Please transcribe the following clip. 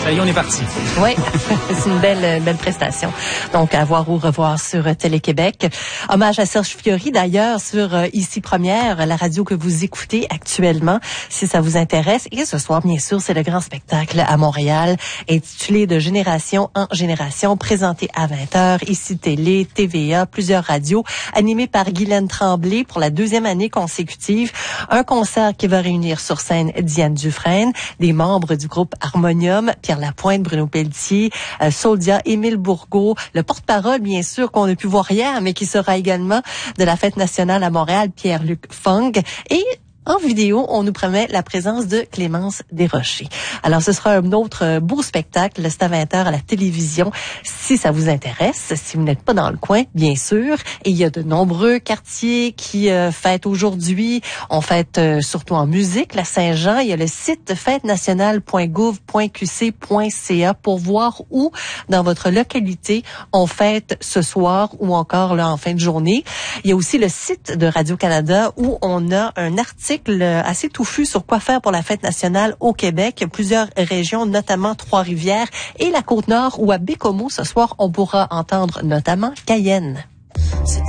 Ça y est, on est parti. Oui, c'est une belle prestation. Donc, à voir ou revoir sur Télé-Québec. Hommage à Serge Fiori, d'ailleurs, sur Ici Première, la radio que vous écoutez actuellement, si ça vous intéresse. Et ce soir, bien sûr, c'est le grand spectacle à Montréal, intitulé De génération en génération, présenté à 20h, Ici Télé, TVA, plusieurs radios, animé par Guylaine Tremblay pour la 2e année consécutive. Un concert qui va réunir sur scène Diane Dufresne, des membres du groupe Harmonium, Pierre Lapointe, Bruno Pelletier, Soldia, Émile Bourgault, le porte-parole, bien sûr, qu'on a pu voir hier, mais qui sera également de la Fête nationale à Montréal, Pierre-Luc Funk, et en vidéo, on nous promet la présence de Clémence Desrochers. Alors, ce sera un autre beau spectacle. C'est à 20h à la télévision. Si ça vous intéresse, si vous n'êtes pas dans le coin, bien sûr. Et il y a de nombreux quartiers qui fêtent aujourd'hui. On fête surtout en musique, la Saint-Jean. Il y a le site fêtenationale.gouv.qc.ca pour voir où, dans votre localité, on fête ce soir ou encore là en fin de journée. Il y a aussi le site de Radio-Canada où on a un article assez touffu sur quoi faire pour la fête nationale au Québec. Plusieurs régions, notamment Trois-Rivières et la Côte-Nord, où à Bécomo, ce soir, on pourra entendre notamment Cayenne.